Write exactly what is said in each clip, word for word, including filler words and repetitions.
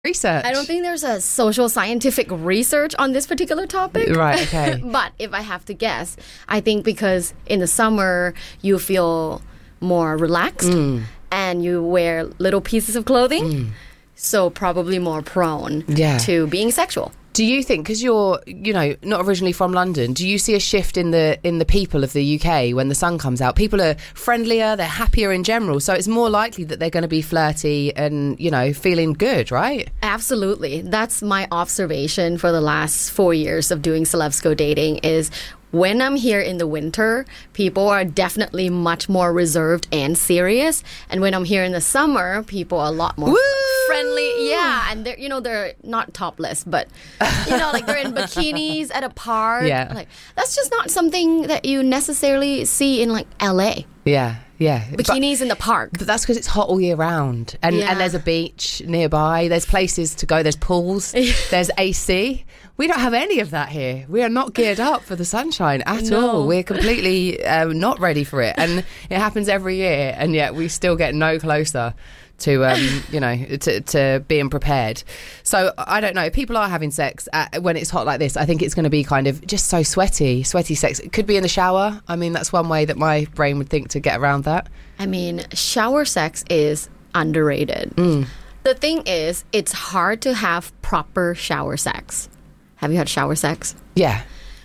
research. I don't think there's a social scientific research on this particular topic. Right, okay. But if I have to guess, I think because in the summer you feel more relaxed mm. and you wear little pieces of clothing, mm. so probably more prone yeah. to being sexual. Do you think, because you're, you know, not originally from London, do you see a shift in the in the people of the U K when the sun comes out? People are friendlier, they're happier in general, so it's more likely that they're going to be flirty and, you know, feeling good, right? Absolutely. That's my observation for the last four years of doing Celebsco dating is when I'm here in the winter, people are definitely much more reserved and serious. And when I'm here in the summer, people are a lot more Woo! friendly. Yeah, and they're, you know, they're not topless, but, you know, like they're in bikinis at a park. Yeah. Like, that's just not something that you necessarily see in, like, L A. Yeah, yeah. Bikinis but, in the park. But that's because it's hot all year round. And, yeah. and there's a beach nearby. There's places to go. There's pools. There's A C. We don't have any of that here. We are not geared up for the sunshine at no. all. We're completely um, not ready for it. And it happens every year. And yet we still get no closer to, um, you know, to, to being prepared. So I don't know. If people are having sex at, when it's hot like this, I think it's going to be kind of just so sweaty, sweaty sex. It could be in the shower. I mean, that's one way that my brain would think to get around that. I mean, shower sex is underrated. Mm. The thing is, it's hard to have proper shower sex. Have you had shower sex? Yeah.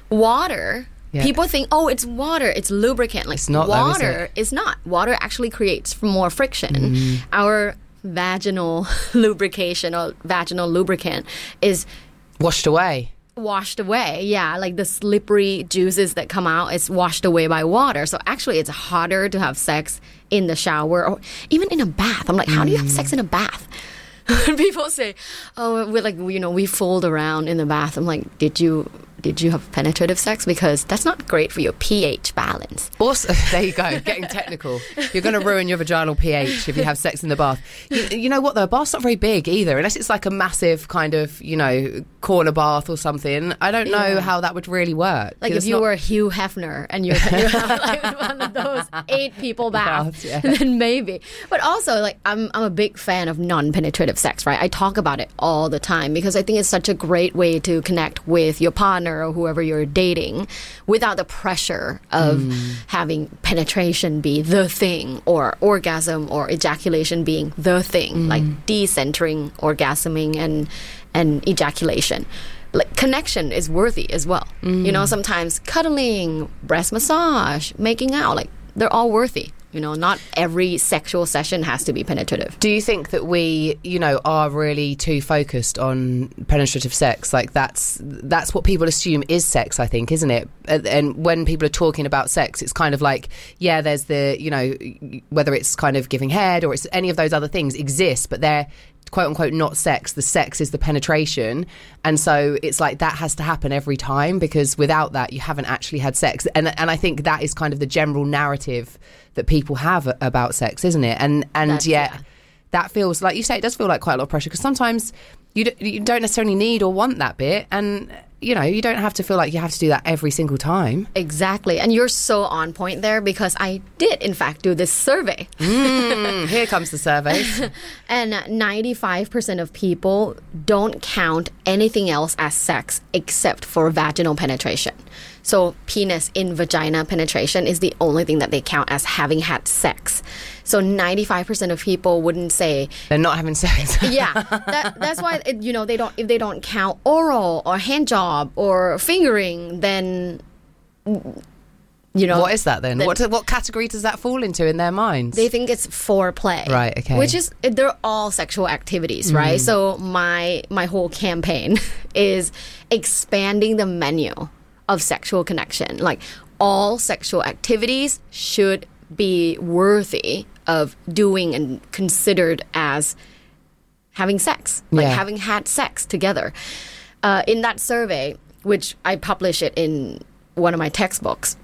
Water. Yeah. People think, oh, it's water. It's lubricant. Like it's not water though, is, it? is not. Water actually creates more friction. Mm. Our vaginal lubrication or vaginal lubricant is washed away. Washed away, yeah. Like the slippery juices that come out, it's washed away by water. So actually, it's harder to have sex in the shower or even in a bath. I'm like, how do you have sex in a bath? People say, oh, we're like, you know, we fold around in the bath. I'm like, did you did you have penetrative sex? Because that's not great for your pH balance. Also, there you go, getting technical. You're going to ruin your vaginal pH if you have sex in the bath. You, you know what, though? A bath's not very big either, unless it's like a massive kind of, you know, corner bath or something. I don't know yeah. how that would really work. Like if you not... were Hugh Hefner and you're, you have like one of those eight people baths, yeah. then maybe. But also, like, I'm, I'm a big fan of non-penetrative sex, right? I talk about it all the time because I think it's such a great way to connect with your partner or whoever you're dating without the pressure of mm. having penetration be the thing or orgasm or ejaculation being the thing, mm. like decentering orgasming and and ejaculation. Like connection is worthy as well. Mm. You know, sometimes cuddling, breast massage, making out, like they're all worthy. You know, not every sexual session has to be penetrative. Do you think that we, you know, are really too focused on penetrative sex? Like that's that's what people assume is sex, I think, isn't it? And when people are talking about sex, it's kind of like, yeah, there's the, you know, whether it's kind of giving head or it's any of those other things exist, but they're quote unquote not sex. The sex is the penetration, and so it's like that has to happen every time because without that you haven't actually had sex. And and I think that is kind of the general narrative that people have about sex, isn't it? And and That's, yet yeah. that feels like, you say, it does feel like quite a lot of pressure because sometimes you don't, you don't necessarily need or want that bit, and you know, you don't have to feel like you have to do that every single time. Exactly. And you're so on point there because I did, in fact, do this survey. Mm, here comes the surveys. And ninety-five percent of people don't count anything else as sex except for vaginal penetration. So penis in vagina penetration is the only thing that they count as having had sex. So ninety-five percent of people wouldn't say they're not having sex. yeah, that, that's why it, you know they don't if they don't count oral or hand job or fingering, then you know what is that then? then what what category does that fall into in their minds? They think it's foreplay, right? Okay, which is they're all sexual activities, mm. right? So my my whole campaign is expanding the menu of sexual connection. Like all sexual activities should be worthy of doing and considered as having sex, like yeah. having had sex together. Uh, in that survey, which I publish it in one of my textbooks,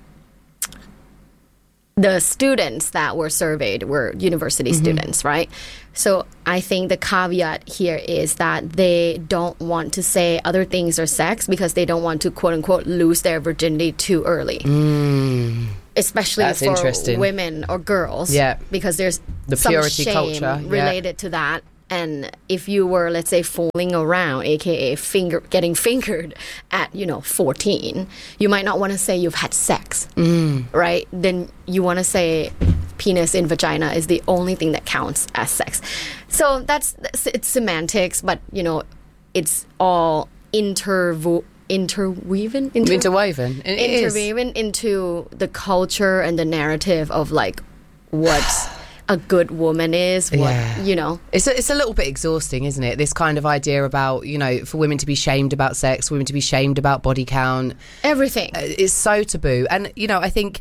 the students that were surveyed were university mm-hmm. students, right? So I think the caveat here is that they don't want to say other things are sex because they don't want to, quote unquote, lose their virginity too early. Mm. Especially That's for women or girls. Yeah. Because there's the some purity shame culture related yeah. to that. And if you were, let's say, fooling around, aka finger getting fingered at, you know, fourteen, you might not want to say you've had sex, mm. right? Then you want to say penis in vagina is the only thing that counts as sex. So that's, that's it's semantics, but you know, it's all intervo- interweaven, inter- interwoven, it interwoven is. into the culture and the narrative of like what's a good woman is, what, yeah. you know. It's a, it's a little bit exhausting, isn't it? This kind of idea about, you know, for women to be shamed about sex, women to be shamed about body count. Everything. It's so taboo. And, you know, I think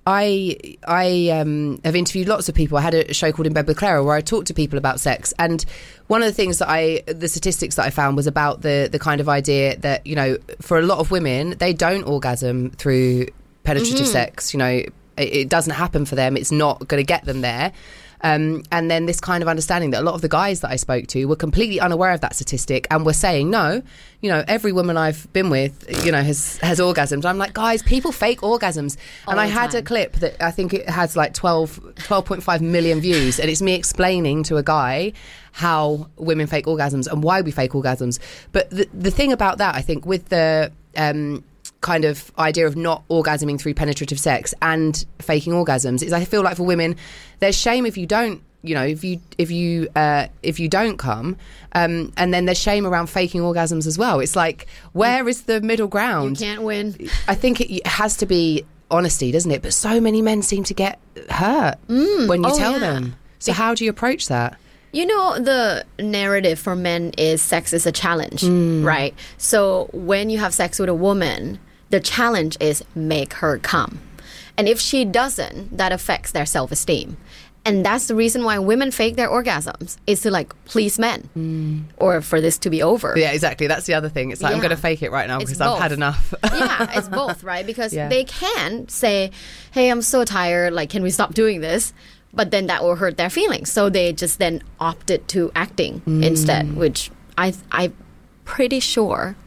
I I um, have interviewed lots of people. I had a show called In Bed with Clara where I talked to people about sex. And one of the things that I, the statistics that I found was about the, the kind of idea that, you know, for a lot of women, they don't orgasm through penetrative mm-hmm. sex. You know, it, it doesn't happen for them. It's not going to get them there. Um, and then this kind of understanding that a lot of the guys that I spoke to were completely unaware of that statistic and were saying, no, you know, every woman I've been with, you know, has, has orgasms. I'm like, guys, people fake orgasms. All and I the had time. a clip that I think it has like twelve, twelve point five million views. And it's me explaining to a guy how women fake orgasms and why we fake orgasms. But the, the thing about that, I think, with the... Um, kind of idea of not orgasming through penetrative sex and faking orgasms is I feel like for women there's shame if you don't, you know, if you if you uh, if you don't come, um, and then there's shame around faking orgasms as well. It's like, where is the middle ground? You can't win. I think it has to be honesty, doesn't it? But so many men seem to get hurt mm, when you oh tell yeah. them. So how do you approach that? You know, the narrative for men is sex is a challenge, mm. right? So when you have sex with a woman, the challenge is make her come. And if she doesn't, that affects their self-esteem. And that's the reason why women fake their orgasms, is to like please men mm. or for this to be over. Yeah, exactly. That's the other thing. It's like, yeah. I'm going to fake it right now because I've had enough. Yeah, it's both, right? Because yeah. they can say, hey, I'm so tired. Like, can we stop doing this? But then that will hurt their feelings. So they just then opted to acting mm. instead, which I, I'm pretty sure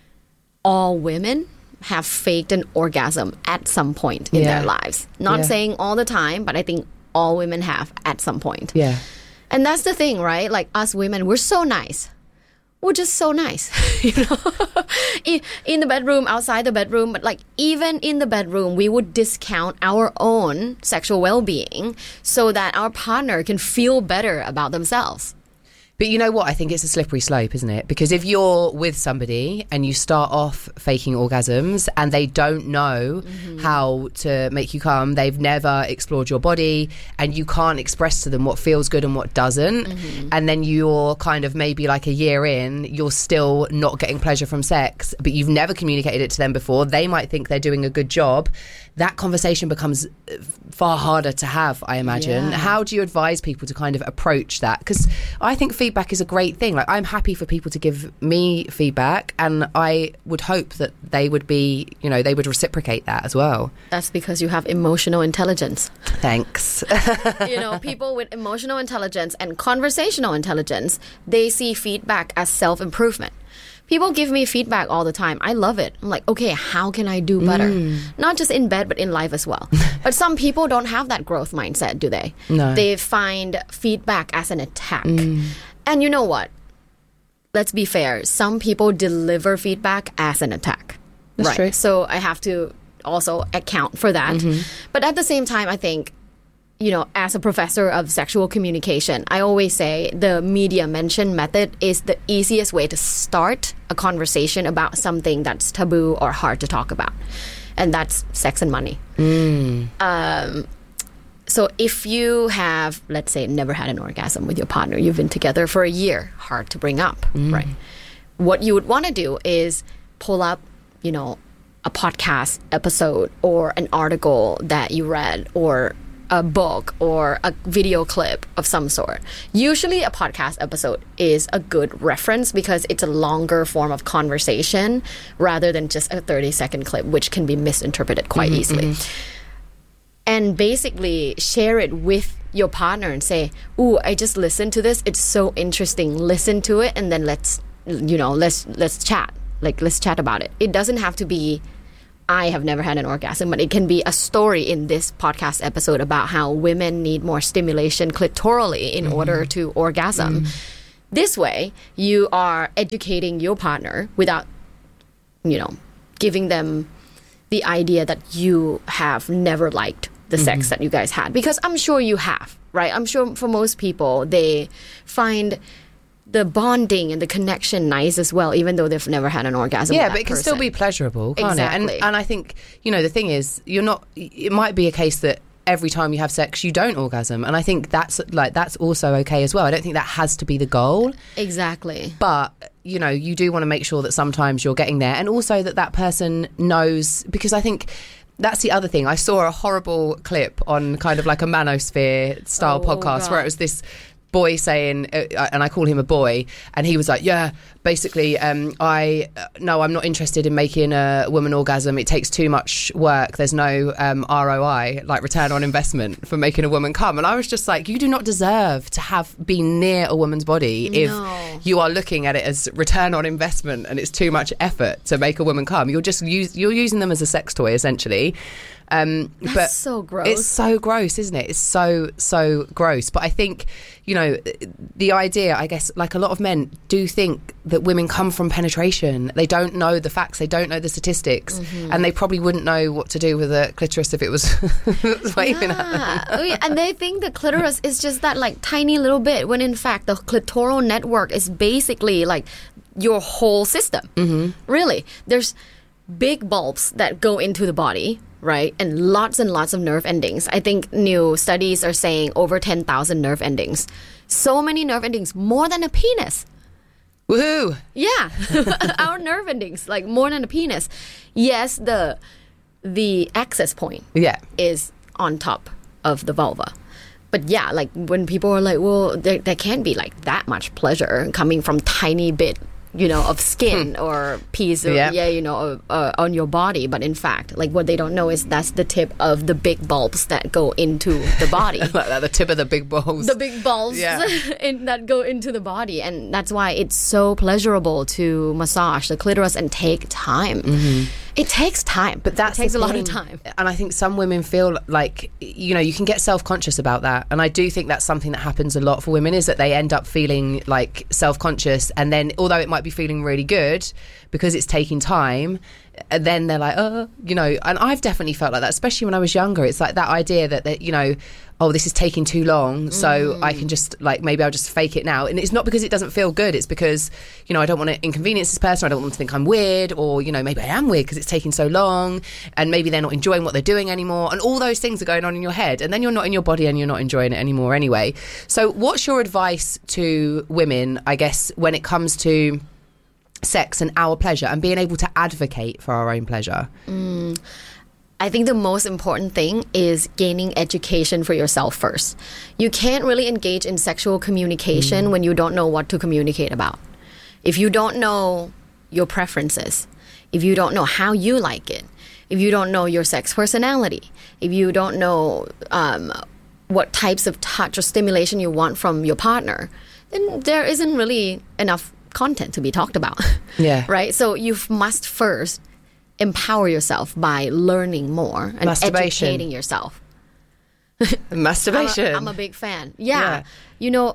all women have faked an orgasm at some point in yeah. their lives. Not yeah. saying all the time, but I think all women have at some point. Yeah. And that's the thing, right? Like us women, we're so nice. We're just so nice, you know, in, in the bedroom, outside the bedroom. But like even in the bedroom, we would discount our own sexual well-being so that our partner can feel better about themselves. But you know what? I think it's a slippery slope, isn't it? Because if you're with somebody and you start off faking orgasms and they don't know mm-hmm. how to make you come, they've never explored your body, and you can't express to them what feels good and what doesn't, mm-hmm. and then you're kind of maybe like a year in, you're still not getting pleasure from sex, but you've never communicated it to them before. They might think they're doing a good job. That conversation becomes far harder to have, I imagine. Yeah. How do you advise people to kind of approach that? Because I think feedback is a great thing. Like, I'm happy for people to give me feedback, and I would hope that they would be, you know, they would reciprocate that as well. That's because you have emotional intelligence. Thanks. You know, people with emotional intelligence and conversational intelligence, they see feedback as self-improvement. People give me feedback all the time. I love it. I'm like, okay, how can I do better? Mm. Not just in bed, but in life as well. But some people don't have that growth mindset, do they? No. They find feedback as an attack. Mm. And you know what? Let's be fair. Some people deliver feedback as an attack. That's right. true. So I have to also account for that. Mm-hmm. But at the same time, I think, you know, as a professor of sexual communication, I always say the media mention method is the easiest way to start a conversation about something that's taboo or hard to talk about. And that's sex and money. Mm. Um, so if you have, let's say, never had an orgasm with your partner, you've been together for a year, hard to bring up, mm. right? What you would want to do is pull up, you know, a podcast episode or an article that you read or a book or a video clip of some sort. Usually a podcast episode is a good reference because it's a longer form of conversation rather than just a thirty second clip, which can be misinterpreted quite mm-hmm, easily. Mm-hmm. And basically share it with your partner and say, ooh, I just listened to this. It's so interesting. Listen to it and then let's, you know, let's let's chat. Like, let's chat about it. It doesn't have to be, I have never had an orgasm, but it can be a story in this podcast episode about how women need more stimulation clitorally in mm-hmm. order to orgasm. Mm-hmm. this way, you are educating your partner without, you know, giving them the idea that you have never liked the mm-hmm. sex that you guys had. Because I'm sure you have, right? I'm sure for most people, they find the bonding and the connection nice as well, even though they've never had an orgasm. Yeah, with that but it can person. still be pleasurable, can't exactly. it? And, and I think, you know, the thing is, you're not, it might be a case that every time you have sex you don't orgasm, and I think that's like that's also okay as well. I don't think that has to be the goal. Exactly. But you know, you do want to make sure that sometimes you're getting there, and also that that person knows, because I think that's the other thing. I saw a horrible clip on kind of like a Manosphere style oh, podcast God. where it was this boy saying, uh, and I call him a boy, and he was like, yeah, basically, um, I, uh, no, I'm not interested in making a woman orgasm. It takes too much work. There's no um, R O I, like return on investment, for making a woman come. And I was just like, you do not deserve to have been near a woman's body if no. you are looking at it as return on investment and it's too much effort to make a woman come. You're just use, you're using them as a sex toy, essentially. Um, That's but so gross. It's so gross, isn't it? It's so, so gross. But I think, you know, the idea, I guess, like a lot of men do think that women come from penetration. They don't know the facts. They don't know the statistics. Mm-hmm. And they probably wouldn't know what to do with a clitoris if it was, was waving yeah. at them. Oh, yeah. And they think the clitoris is just that like tiny little bit, when in fact the clitoral network is basically like your whole system. Mm-hmm. Really. There's big bulbs that go into the body, right? And lots and lots of nerve endings. I think new studies are saying over ten thousand nerve endings. So many nerve endings, more than a penis. Woohoo! Yeah, our nerve endings, like more than a penis. Yes, the the access point yeah. is on top of the vulva. But yeah, like when people are like, well, there, there can't be like that much pleasure coming from tiny bit, you know, of skin or piece of, yep. yeah, you know, uh, on your body. But in fact, like what they don't know is that's the tip of the big bulbs that go into the body. Like that, the tip of the big balls. The big bulbs yeah. in, that go into the body. And that's why it's so pleasurable to massage the clitoris and take time. Mm-hmm. It takes time, but that takes a thing. lot of time. And I think some women feel like, you know, you can get self-conscious about that. And I do think that's something that happens a lot for women, is that they end up feeling like self-conscious, and then although it might be feeling really good because it's taking time, and then they're like, oh, you know, and I've definitely felt like that, especially when I was younger. It's like that idea that, that you know, oh, this is taking too long, so mm. I can just, like, maybe I'll just fake it now. And it's not because it doesn't feel good. It's because, you know, I don't want to inconvenience this person. I don't want them to think I'm weird, or, you know, maybe I am weird because it's taking so long, and maybe they're not enjoying what they're doing anymore. And all those things are going on in your head, and then you're not in your body and you're not enjoying it anymore anyway. So what's your advice to women, I guess, when it comes to sex and our pleasure and being able to advocate for our own pleasure? Mm. I think the most important thing is gaining education for yourself first. You can't really engage in sexual communication mm. when you don't know what to communicate about. If you don't know your preferences, if you don't know how you like it, if you don't know your sex personality, if you don't know um, what types of touch or stimulation you want from your partner, then there isn't really enough content to be talked about. Yeah. Right? So you must first empower yourself by learning more and Masturbation. educating yourself. Masturbation. I'm a, I'm a big fan. Yeah. Yeah. You know,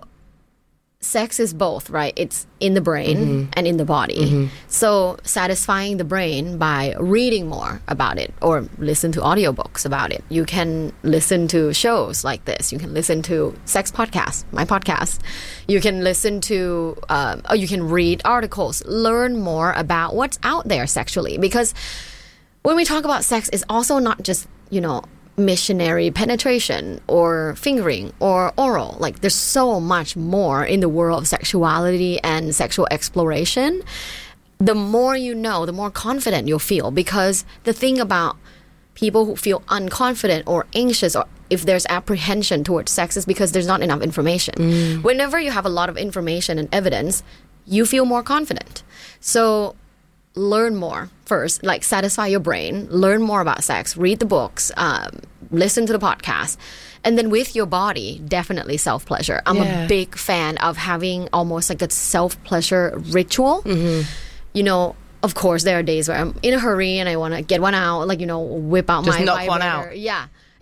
sex is both, right? It's in the brain mm-hmm. and in the body. Mm-hmm. So satisfying the brain by reading more about it, or listen to audiobooks about it. You can listen to shows like this. You can listen to sex podcasts, my podcast. You can listen to, um, or you can read articles, learn more about what's out there sexually. Because when we talk about sex, it's also not just, you know, missionary penetration or fingering or oral. Like, there's so much more in the world of sexuality and sexual exploration. The more you know, the more confident you'll feel. Because the thing about people who feel unconfident or anxious, or if there's apprehension towards sex, is because there's not enough information. Mm. Whenever you have a lot of information and evidence, you feel more confident. So learn more first, like satisfy your brain, learn more about sex, read the books, um, listen to the podcast. And then with your body, definitely self-pleasure. I'm yeah. a big fan of having almost like a self-pleasure ritual. Mm-hmm. You know, of course, there are days where I'm in a hurry and I want to get one out, like, you know, whip out Just my knock vibrator. one out. Yeah.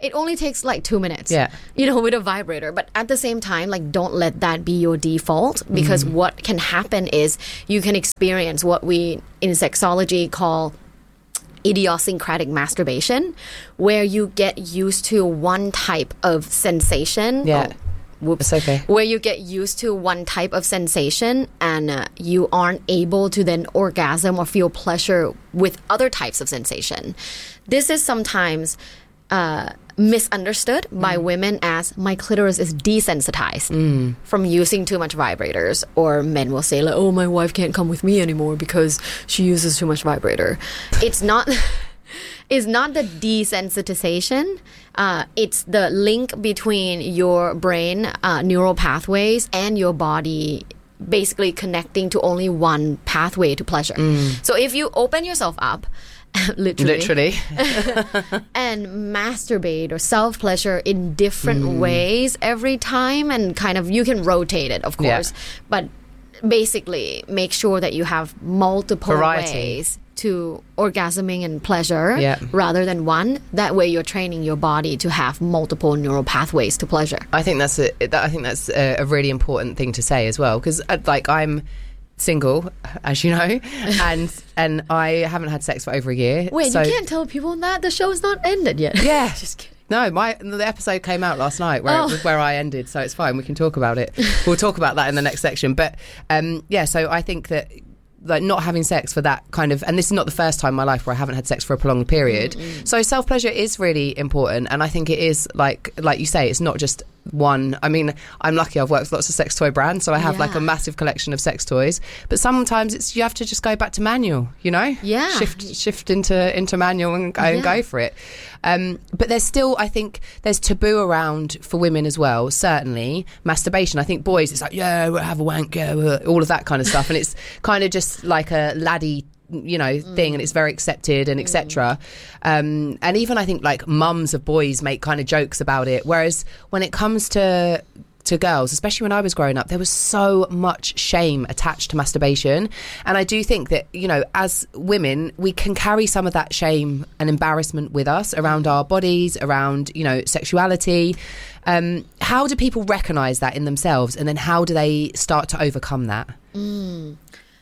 it only takes like two minutes, yeah. you know, with a vibrator. But at the same time, like, don't let that be your default, because mm. what can happen is you can experience what we in sexology call idiosyncratic masturbation, where you get used to one type of sensation. Yeah. Oh, whoops. It's okay. Where you get used to one type of sensation and uh, you aren't able to then orgasm or feel pleasure with other types of sensation. This is sometimes uh, misunderstood mm. by women as my clitoris is desensitized mm. from using too much vibrators, or men will say like, oh, my wife can't come with me anymore because she uses too much vibrator. It's not it's not the desensitization, uh, it's the link between your brain uh, neural pathways and your body basically connecting to only one pathway to pleasure. Mm. So if you open yourself up literally, literally. and masturbate or self-pleasure in different mm. ways every time, and kind of, you can rotate it, of course, yeah. but basically make sure that you have multiple variety. Ways to orgasming and pleasure yeah. rather than one. That way you're training your body to have multiple neural pathways to pleasure. I think that's a, I think that's a, a really important thing to say as well, because like I'm single, as you know, and and I haven't had sex for over a year. Wait, so, you can't tell people that the show's not ended yet. Yeah. Just kidding. No, my the episode came out last night where oh. it was where I ended, so it's fine. We can talk about it. We'll talk about that in the next section. But um, yeah, so I think that like not having sex for that kind of, and this is not the first time in my life where I haven't had sex for a prolonged period. Mm-hmm. So self-pleasure is really important, and I think it is like like you say, it's not just one. I mean, I'm lucky I've worked with lots of sex toy brands, so I have yeah. like a massive collection of sex toys, but sometimes it's you have to just go back to manual, you know, yeah, shift shift into into manual and go, yeah. and go for it. Um, but there's still, I think there's taboo around for women as well, certainly masturbation. I think boys, it's like, yeah, we'll have a wank, yeah, we'll, all of that kind of stuff, and it's kind of just like a laddie, you know, thing, mm. and it's very accepted and etc. Mm. Um, and even I think like mums of boys make kind of jokes about it, whereas when it comes to to girls, especially when I was growing up, there was so much shame attached to masturbation. And I do think that, you know, as women, we can carry some of that shame and embarrassment with us around our bodies, around, you know, sexuality. Um, how do people recognise that in themselves, and then how do they start to overcome that? Mm.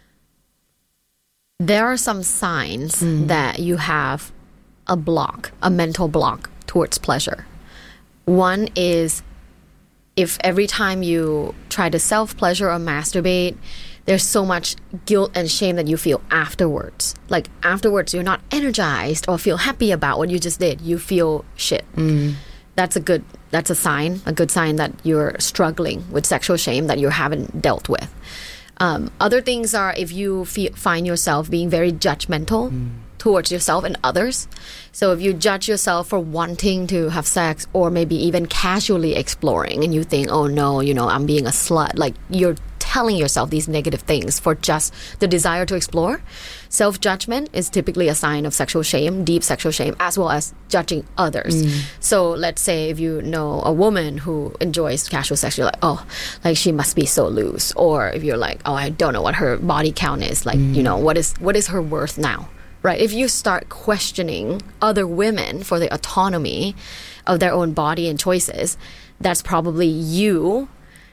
There are some signs mm. that you have a block, a mental block towards pleasure. One is if every time you try to self-pleasure or masturbate, there's so much guilt and shame that you feel afterwards. Like afterwards, you're not energized or feel happy about what you just did. You feel shit. Mm. That's a good, that's a sign, a good sign that you're struggling with sexual shame that you haven't dealt with. Um, other things are if you feel, find yourself being very judgmental mm. towards yourself and others. So if you judge yourself for wanting to have sex, or maybe even casually exploring, and you think, oh no, you know, I'm being a slut, like you're telling yourself these negative things for just the desire to explore. Self-judgment is typically a sign of sexual shame, deep sexual shame, as well as judging others. Mm. So let's say if you know a woman who enjoys casual sex, you're like, oh, like she must be so loose. Or if you're like, oh, I don't know what her body count is, like, mm. you know, what is what is her worth now? Right? If you start questioning other women for the autonomy of their own body and choices, that's probably you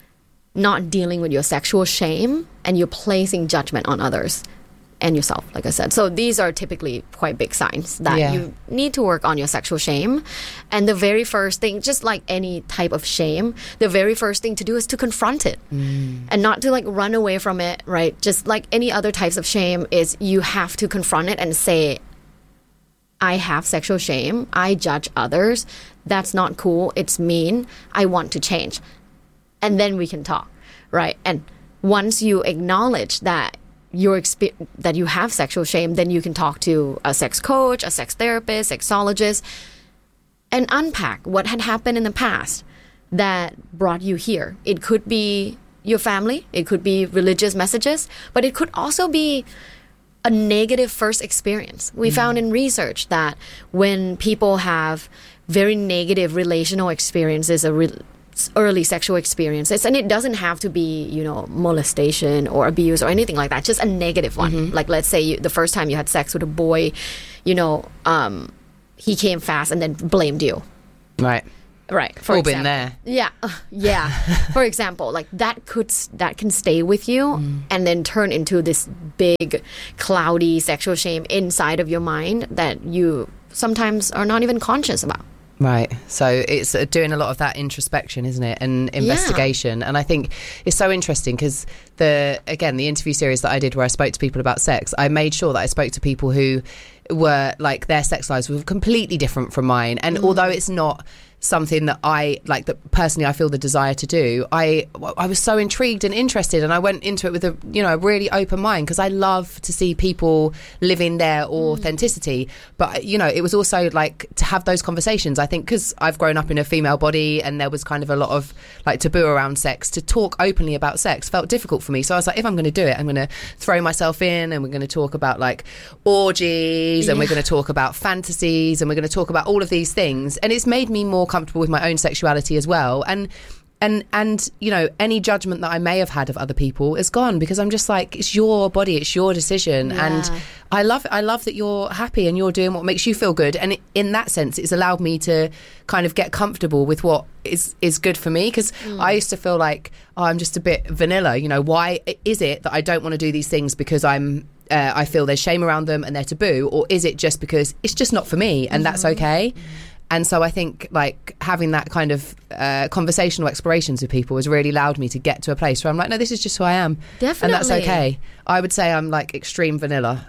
not dealing with your sexual shame, and you're placing judgment on others and yourself, like I said. So these are typically quite big signs that yeah. you need to work on your sexual shame. And the very first thing, just like any type of shame, the very first thing to do is to confront it mm. and not to like run away from it, right? Just like any other types of shame, is you have to confront it and say, I have sexual shame. I judge others. That's not cool. It's mean. I want to change. And then we can talk, right? And once you acknowledge that your exp- that you have sexual shame, then you can talk to a sex coach, a sex therapist, sexologist, and unpack what had happened in the past that brought you here. It could be your family, it could be religious messages, but it could also be a negative first experience. We mm. found in research that when people have very negative relational experiences, a re- early sexual experiences, and it doesn't have to be, you know, molestation or abuse or anything like that, just a negative one. Mm-hmm. Like let's say you, the first time you had sex with a boy, you know, um, he came fast and then blamed you, Right. Right. For All example. been there. Yeah. Uh, yeah. For example, like that could that can stay with you mm. and then turn into this big, cloudy sexual shame inside of your mind that you sometimes are not even conscious about. Right. So it's uh, doing a lot of that introspection, isn't it? And investigation. Yeah. And I think it's so interesting because the, again, the interview series that I did where I spoke to people about sex, I made sure that I spoke to people who were like their sex lives were completely different from mine. And mm. although it's not something that I like that personally I feel the desire to do, I I was so intrigued and interested, and I went into it with a you know a really open mind because I love to see people living their authenticity. Mm. But you know it was also like to have those conversations. I think because I've grown up in a female body and there was kind of a lot of like taboo around sex, to talk openly about sex felt difficult for me. So I was like, if I'm going to do it, I'm going to throw myself in, and we're going to talk about like orgies, yeah. and we're going to talk about fantasies, and we're going to talk about all of these things, and it's made me more comfortable with my own sexuality as well, and and and you know any judgment that I may have had of other people is gone because I'm just like, it's your body, it's your decision. Yeah. And I love I love that you're happy and you're doing what makes you feel good, and in that sense it's allowed me to kind of get comfortable with what is is good for me, because mm. I used to feel like, oh, I'm just a bit vanilla, you know, why is it that I don't want to do these things because I'm uh, I feel there's shame around them and they're taboo, or is it just because it's just not for me and mm. that's okay? Mm. And so I think like having that kind of uh, conversational explorations with people has really allowed me to get to a place where I'm like, no, this is just who I am. Definitely. And that's okay. I would say I'm like extreme vanilla.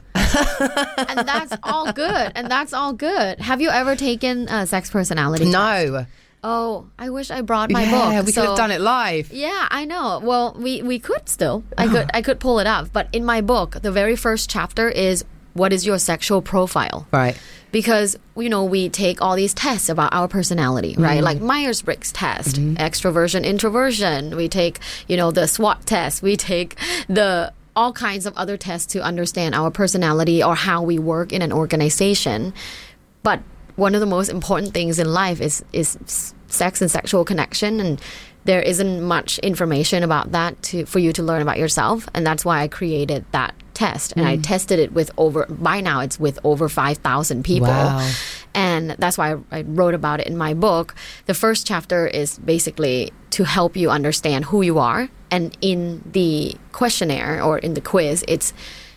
And that's all good. And that's all good. Have you ever taken a sex personality test? No. Oh, I wish I brought my yeah, book. Yeah, we so, could have done it live. Yeah, I know. Well, we, we could still. I could I could pull it up. But in my book, the very first chapter is, what is your sexual profile? Right. Because, you know, we take all these tests about our personality, right? Mm. Like Myers-Briggs test, mm-hmm. extroversion, introversion. We take, you know, the SWOT test. We take the all kinds of other tests to understand our personality or how we work in an organization. But one of the most important things in life is is sex and sexual connection, and there isn't much information about that to for you to learn about yourself, and that's why I created that test. And mm. I tested it with over, by now it's with over five thousand people. Wow. And that's why I, I wrote about it in my book. The first chapter is basically to help you understand who you are, and in the questionnaire or in the quiz, it's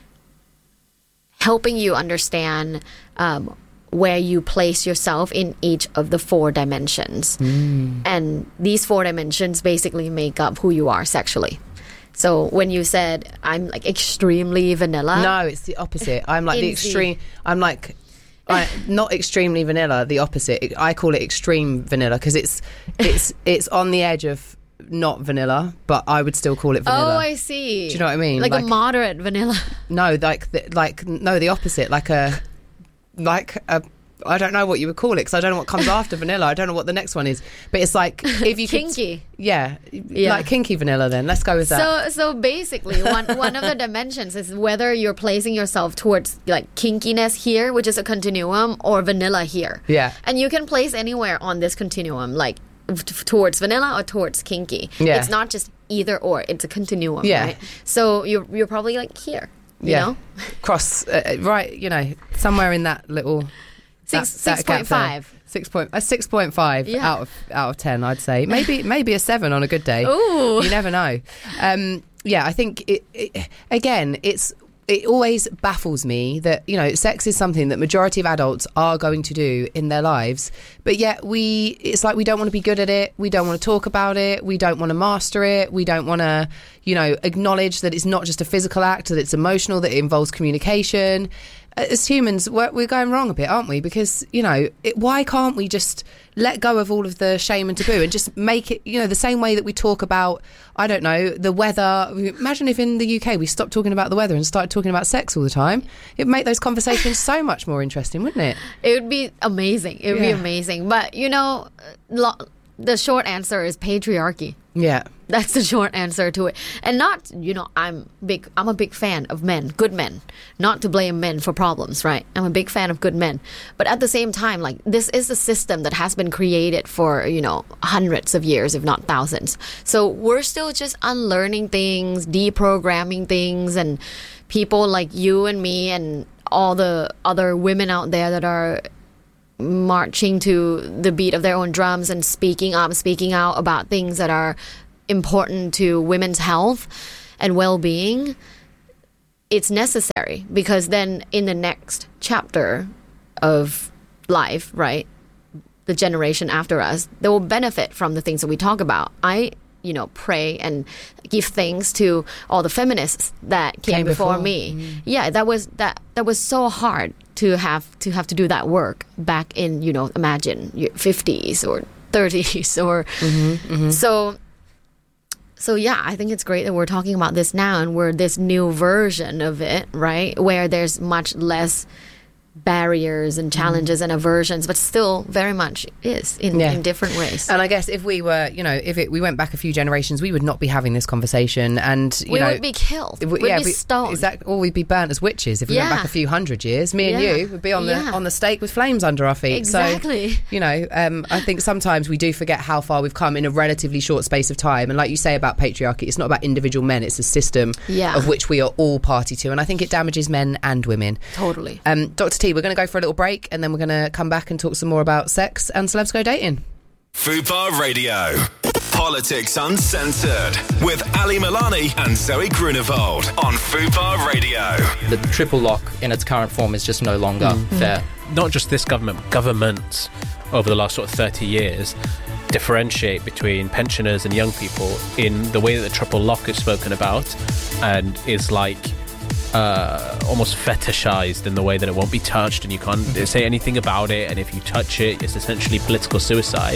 helping you understand um, where you place yourself in each of the four dimensions. Mm. And these four dimensions basically make up who you are sexually. So when you said I'm like extremely vanilla, no, it's the opposite. I'm like the extreme. I'm like I, not extremely vanilla. The opposite. I call it extreme vanilla because it's it's it's on the edge of not vanilla, but I would still call it vanilla. Oh, I see. Do you know what I mean? Like, like a moderate vanilla. No, like the, like no, the opposite. Like a like a. I don't know what you would call it because I don't know what comes after vanilla. I don't know what the next one is, but it's like if you kinky, could, yeah, yeah, like kinky vanilla. Then let's go with that. So, so basically, one one of the dimensions is whether you're placing yourself towards like kinkiness here, which is a continuum, or vanilla here. Yeah, and you can place anywhere on this continuum, like t- towards vanilla or towards kinky. Yeah, it's not just either or; it's a continuum. Yeah, right? So you're you're probably like here. You yeah, know? cross uh, right. You know, somewhere in that little. Six, six point five. Six point a six point five yeah. out of out of ten, I'd say. Maybe maybe a seven on a good day. Ooh. You never know. Um, yeah, I think it, it, again, it's it always baffles me that, you know, sex is something that majority of adults are going to do in their lives, but yet we it's like we don't want to be good at it, we don't want to talk about it, we don't want to master it, we don't want to, you know, acknowledge that it's not just a physical act, that it's emotional, that it involves communication. As humans, we're, we're going wrong a bit, aren't we? Because, you know, it, why can't we just let go of all of the shame and taboo and just make it, you know, the same way that we talk about, I don't know, the weather. Imagine if in the U K we stopped talking about the weather and started talking about sex all the time. It'd make those conversations so much more interesting, wouldn't it? It would be amazing. It would yeah. be amazing. But, you know, lo- the short answer is patriarchy. Yeah. That's the short answer to it. And not, you know, I'm big I'm a big fan of men, good men. Not to blame men for problems, right? I'm a big fan of good men. But at the same time, like, this is a system that has been created for, you know, hundreds of years, if not thousands. So we're still just unlearning things, deprogramming things, and people like you and me and all the other women out there that are marching to the beat of their own drums and speaking up, speaking out about things that are important to women's health and well-being, it's necessary, because then in the next chapter of life, right, the generation after us, they will benefit from the things that we talk about. I, you know, pray and give thanks to all the feminists that came, came before, before me. Mm. Yeah, that was that that was so hard to have to have to do that work back in, you know, imagine your fifties or thirties or mm-hmm, mm-hmm. so so yeah, I think it's great that we're talking about this now, and we're this new version of it, right, where there's much less barriers and challenges mm. and aversions, but still very much is in, yeah. in different ways. And I guess if we were, you know, if it, we went back a few generations, we would not be having this conversation, and you we know, would be killed. We, we'd yeah, be we, stoned. Exactly, or we'd be burnt as witches if we yeah. went back a few hundred years. Me and yeah. you would be on the yeah. on the stake with flames under our feet. Exactly. So, you know, um, I think sometimes we do forget how far we've come in a relatively short space of time. And like you say about patriarchy, it's not about individual men; it's a system yeah. of which we are all party to. And I think it damages men and women. Totally. Um, Doctor T, we're going to go for a little break, and then we're going to come back and talk some more about sex and celebs go dating. Fubar Radio. Politics Uncensored with Ali Milani and Zoe Grunewald on Fubar Radio. The triple lock in its current form is just no longer mm. fair. Not just this government, governments over the last sort of thirty years differentiate between pensioners and young people in the way that the triple lock is spoken about, and is like Uh, almost fetishized in the way that it won't be touched and you can't say anything about it, and if you touch it, it's essentially political suicide.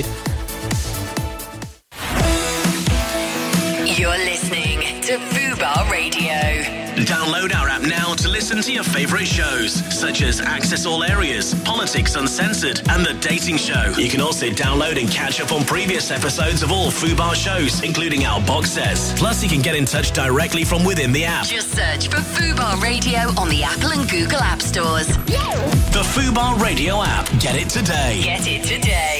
You're listening to Fubar Radio. Download our app now to listen to your favourite shows, such as Access All Areas, Politics Uncensored, and The Dating Show. You can also download and catch up on previous episodes of all Fubar shows, including our box sets. Plus, you can get in touch directly from within the app. Just search for Fubar Radio on the Apple and Google App Stores. The Fubar Radio app. Get it today. Get it today.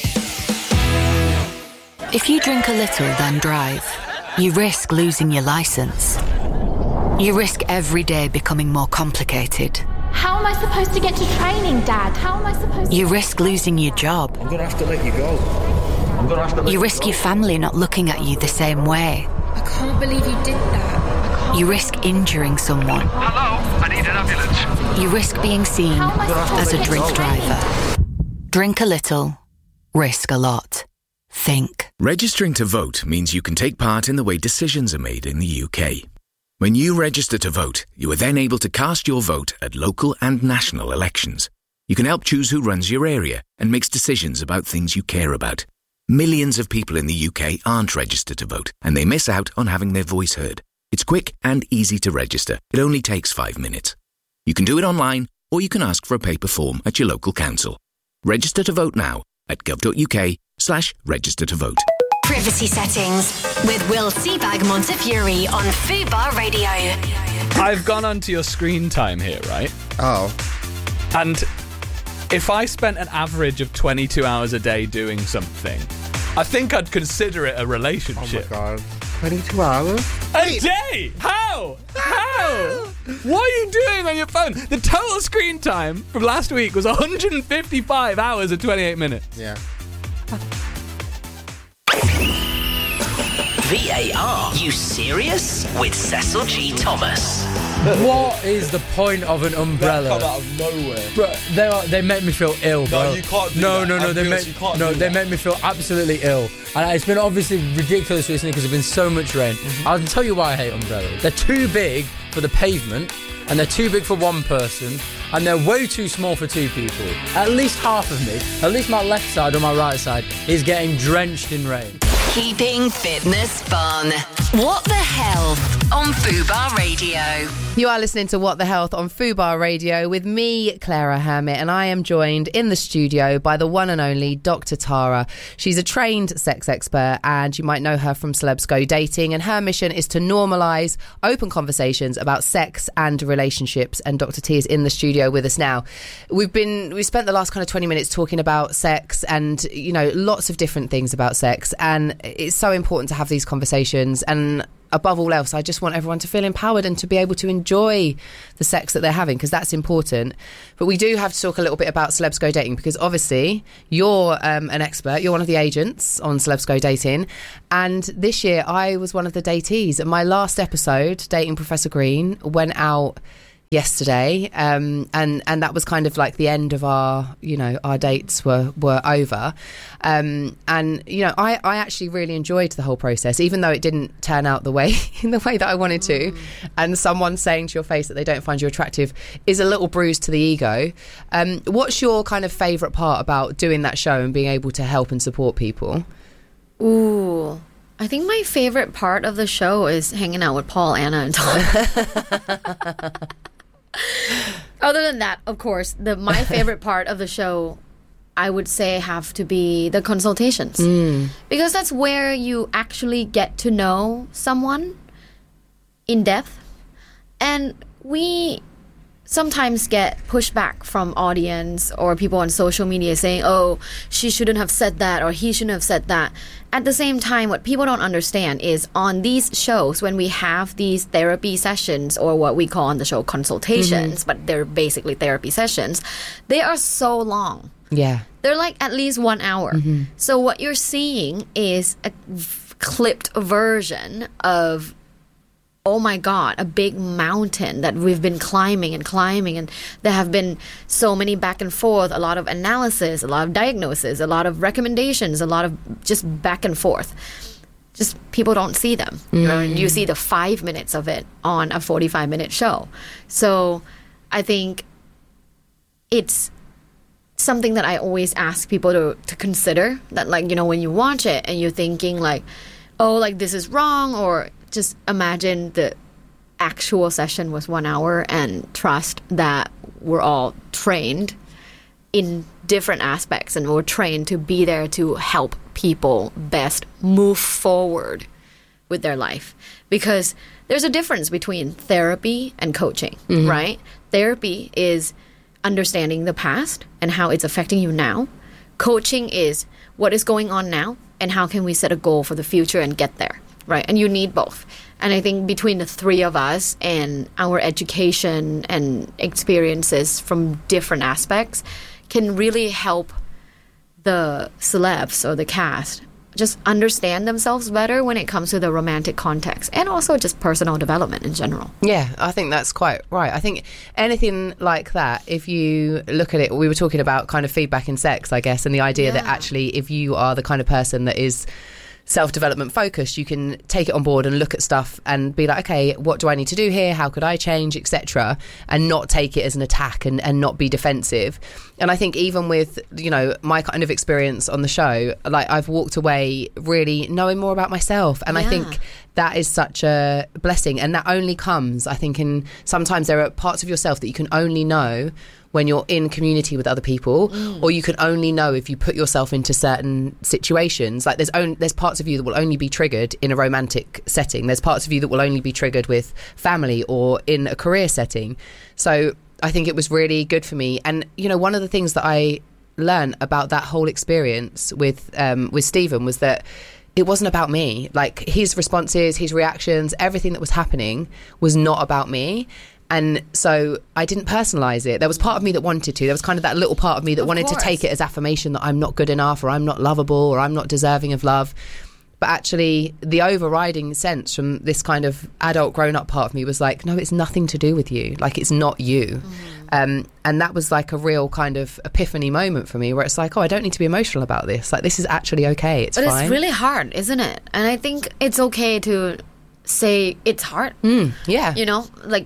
If you drink a little, then drive, you risk losing your licence. You risk every day becoming more complicated. How am I supposed to get to training, Dad? How am I supposed to... You risk losing your job. I'm going to have to let you go. I'm going to have to let you you risk go. your family not looking at you the same way. I can't believe you did that. You risk injuring someone. Hello, I need an ambulance. You risk being seen as a drink driver. Drink a little, risk a lot. Think. Registering to vote means you can take part in the way decisions are made in the U K. When you register to vote, you are then able to cast your vote at local and national elections. You can help choose who runs your area and makes decisions about things you care about. Millions of people in the U K aren't registered to vote, and they miss out on having their voice heard. It's quick and easy to register. It only takes five minutes. You can do it online, or you can ask for a paper form at your local council. Register to vote now at gov.uk slash register to vote. Privacy settings with Will Seabag Montefiore on Fubar Radio. I've gone onto your screen time here, right? Oh. And if I spent an average of twenty-two hours a day doing something, I think I'd consider it a relationship. Oh my God. twenty-two hours? A Wait. day? How? How? What are you doing on your phone? The total screen time from last week was one hundred fifty-five hours and twenty-eight minutes. Yeah. V A R. You serious? With Cecil G. Thomas. What is the point of an umbrella? They come out of nowhere. Bro, they are, they make me feel ill, bro. No, you can't do no, that. No, no, no. They make, no, they make me feel absolutely ill. And it's been obviously ridiculous recently because there's been so much rain. Mm-hmm. I'll tell you why I hate umbrellas. They're too big for the pavement, and they're too big for one person, and they're way too small for two people. At least half of me, at least my left side or my right side, is getting drenched in rain. Keeping fitness fun. What the Health on Fubar Radio. You are listening to What the Health on Fubar Radio with me, Clara Hermit, and I am joined in the studio by the one and only Doctor Tara. She's a trained sex expert, and you might know her from Celebs Go Dating, and her mission is to normalise open conversations about sex and relationships, and Doctor T is in the studio with us now. We've been we spent the last kind of twenty minutes talking about sex and, you know, lots of different things about sex, and it's so important to have these conversations. And above all else, I just want everyone to feel empowered and to be able to enjoy the sex that they're having, because that's important. But we do have to talk a little bit about Celebs Go Dating, because obviously you're um, an expert. You're one of the agents on Celebs Go Dating. And this year I was one of the datees. And my last episode, Dating Professor Green, went out yesterday, um, and and that was kind of like the end of our, you know, our dates were were over, um, and you know, I, I actually really enjoyed the whole process, even though it didn't turn out the way in the way that I wanted to. Mm. And someone saying to your face that they don't find you attractive is a little bruise to the ego. Um, what's your kind of favourite part about doing that show and being able to help and support people? Ooh. I think my favorite part of the show is hanging out with Paul, Anna, and Tom. Other than that, of course, the my favorite part of the show, I would say, have to be the consultations. Mm. Because that's where you actually get to know someone in depth. And we sometimes get pushback from audience or people on social media saying, oh, she shouldn't have said that or he shouldn't have said that. At the same time, what people don't understand is on these shows, when we have these therapy sessions, or what we call on the show consultations, mm-hmm. but they're basically therapy sessions, they are so long. Yeah. They're like at least one hour. Mm-hmm. So what you're seeing is a v- clipped version of, oh my God, a big mountain that we've been climbing and climbing, and there have been so many back and forth, a lot of analysis, a lot of diagnosis, a lot of recommendations, a lot of just back and forth. Just people don't see them. Mm. You know, you see the five minutes of it on a forty-five minute show. So I think it's something that I always ask people to, to consider, that like, you know, when you watch it and you're thinking like, oh, like this is wrong, or just imagine the actual session was one hour and trust that we're all trained in different aspects and we're trained to be there to help people best move forward with their life. Because there's a difference between therapy and coaching, mm-hmm. right? Therapy is understanding the past and how it's affecting you now. Coaching is what is going on now and how can we set a goal for the future and get there. Right, and you need both. And I think between the three of us and our education and experiences from different aspects can really help the celebs or the cast just understand themselves better when it comes to the romantic context, and also just personal development in general. Yeah, I think that's quite right. I think anything like that, if you look at it, we were talking about kind of feedback in sex, I guess, and the idea yeah. that actually if you are the kind of person that is self-development focused, you can take it on board and look at stuff and be like, okay, what do I need to do here? How could I change, et cetera, and not take it as an attack and, and not be defensive. And I think even with, you know, my kind of experience on the show, like I've walked away really knowing more about myself. And yeah. I think that is such a blessing. And that only comes, I think, in sometimes there are parts of yourself that you can only know when you're in community with other people, mm. or you can only know if you put yourself into certain situations. Like there's only, there's parts of you that will only be triggered in a romantic setting. There's parts of you that will only be triggered with family or in a career setting. So I think it was really good for me. And, you know, one of the things that I learned about that whole experience with um, with Stephen was that it wasn't about me. Like his responses, his reactions, everything that was happening was not about me. And so I didn't personalise it. There was part of me that wanted to. There was kind of that little part of me that of wanted course. to take it as affirmation that I'm not good enough, or I'm not lovable, or I'm not deserving of love. But actually, the overriding sense from this kind of adult grown-up part of me was like, no, it's nothing to do with you. Like, it's not you. Mm. Um, and that was like a real kind of epiphany moment for me, where it's like, oh, I don't need to be emotional about this. Like, this is actually okay. It's but fine. But it's really hard, isn't it? And I think it's okay to say it's hard. Mm, yeah. You know, like,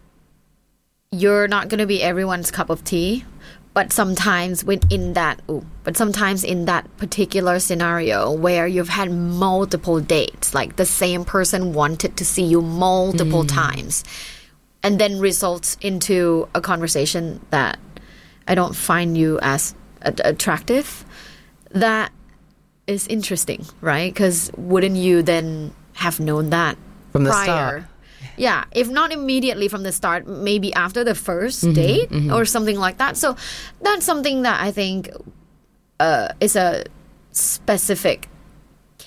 you're not going to be everyone's cup of tea, but sometimes within that, ooh, but sometimes in that particular scenario where you've had multiple dates, like the same person wanted to see you multiple mm. times, and then results into a conversation that I don't find you as a- attractive, that is interesting, right? Because wouldn't you then have known that from the prior? start? Yeah, if not immediately from the start, maybe after the first mm-hmm, date mm-hmm. or something like that. So that's something that I think uh, is a specific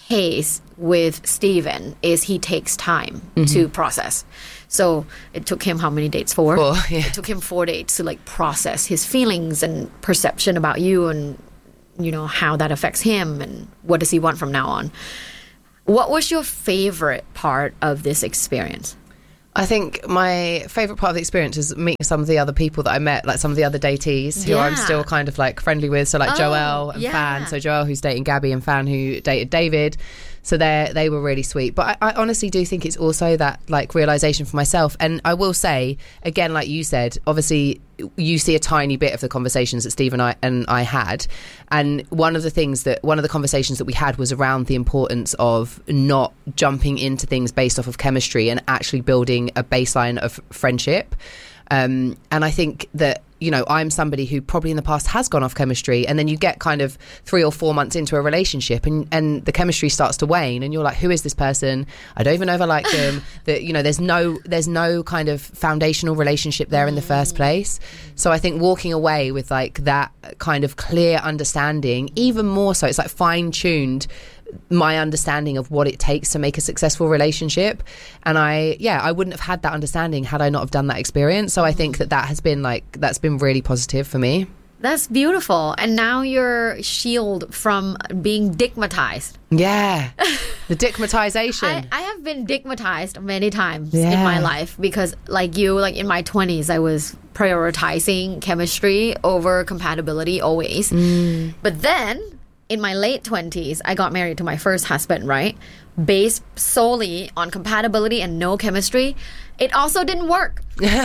case with Steven is he takes time mm-hmm. to process. So it took him how many dates? Four? Four, yeah. It took him four dates to like process his feelings and perception about you and, you know, how that affects him and what does he want from now on. What was your favorite part of this experience? I think my favourite part of the experience is meeting some of the other people that I met, like some of the other datees who Yeah. I'm still kind of like friendly with. So like Oh, Joelle and yeah. Fan. So Joelle who's dating Gabby and Fan who dated David. So they they were really sweet. But I, I honestly do think it's also that like realisation for myself. And I will say, again, like you said, obviously you see a tiny bit of the conversations that Steve and I and I had. And one of the things that one of the conversations that we had was around the importance of not jumping into things based off of chemistry and actually building a baseline of friendship. Um, and I think that, you know, I'm somebody who probably in the past has gone off chemistry, and then you get kind of three or four months into a relationship and, and the chemistry starts to wane and you're like, who is this person? I don't even know if I like them. That, you know, there's no there's no kind of foundational relationship there in the first place. So I think walking away with like that kind of clear understanding, even more so, it's like fine-tuned my understanding of what it takes to make a successful relationship. And I yeah I wouldn't have had that understanding had I not have done that experience. So I think that that has been like that's been really positive for me. That's beautiful. And now you're shielded from being digmatized. Yeah. The digmatization. I, I have been digmatized many times Yeah. in my life because like you, like in my twenties, I was prioritizing chemistry over compatibility always. Mm. But then in my late twenties, I got married to my first husband, right? Based solely on compatibility and no chemistry. It also didn't work.